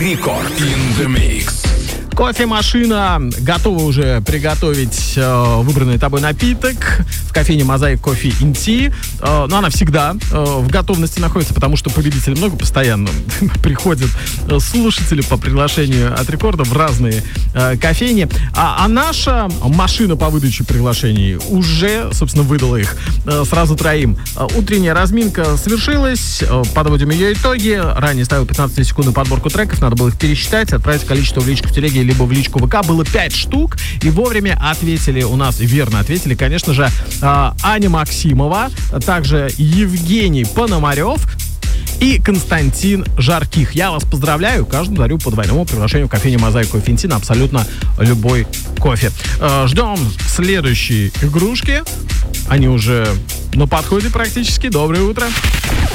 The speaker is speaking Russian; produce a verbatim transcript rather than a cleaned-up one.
Рекорд in the Mix. Кофемашина готова уже приготовить э, выбранный тобой напиток в кофейне Mosaic Coffee эн ти. Э, но она всегда э, в готовности находится, потому что победителей много постоянно. Приходят э, слушатели по приглашению от Рекорда в разные э, кофейни. А, а наша машина по выдаче приглашений уже, собственно, выдала их э, сразу троим. Э, утренняя разминка совершилась. Э, подводим ее итоги. Ранее ставил пятнадцатисекундную подборку треков. Надо было их пересчитать, отправить количество в личку в телеге либо в личку ВК. Было пять штук. И вовремя ответили у нас, верно ответили, конечно же, э, Аня Максимова, также Евгений Пономарев и Константин Жарких. Я вас поздравляю. Каждому дарю по двойному приглашению в кофейне Mosaic Coffee эн ти на абсолютно любой кофе. Э, ждем следующие игрушки. Они уже на подходе практически. Доброе утро.